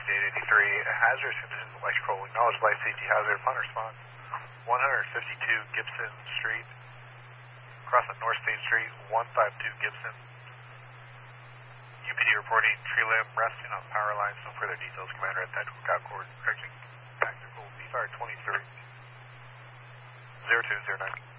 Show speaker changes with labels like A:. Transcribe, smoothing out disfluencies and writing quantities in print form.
A: hazardous conditions, electrical, acknowledged life safety hazard upon response. 152 Gibson Street, crossing North State Street, 152 Gibson. UPD reporting tree limb resting on power lines. No further details. Commander at Tactical Concord, correcting Tactical BFire 23. 0209.